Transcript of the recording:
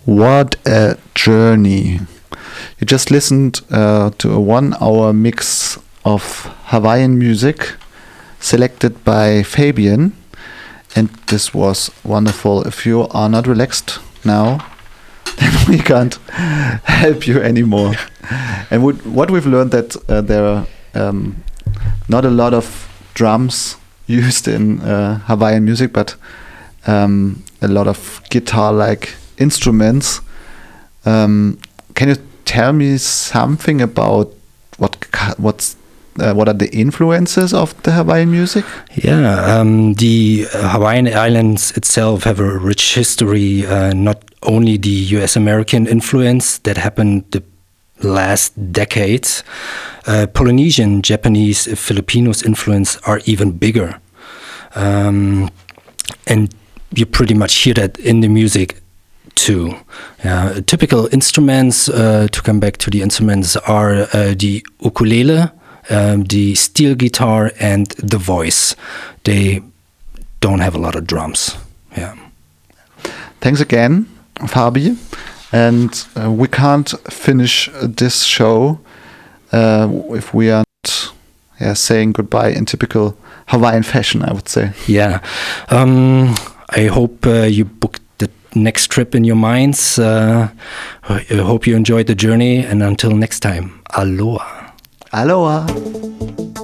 What a journey. You just listened to a 1 hour mix of Hawaiian music selected by Fabian, and this was wonderful. If you are not relaxed now, then we can't help you anymore. And what we've learned that there are not a lot of drums used in Hawaiian music, but a lot of guitar-like instruments. Can you tell me something about what are the influences of the Hawaiian music? Yeah, the Hawaiian Islands itself have a rich history, not only the US-American influence that happened the last decades. Polynesian, Japanese, Filipinos influence are even bigger. And you pretty much hear that in the music too. Typical instruments, to come back to the instruments, are the ukulele, the steel guitar, and the voice. They don't have a lot of drums. Yeah. Thanks again, Fabi. And we can't finish this show if we are not saying goodbye in typical Hawaiian fashion, I would say. Yeah. I hope you booked the next trip in your minds. I hope you enjoyed the journey. And until next time, aloha. Aloha.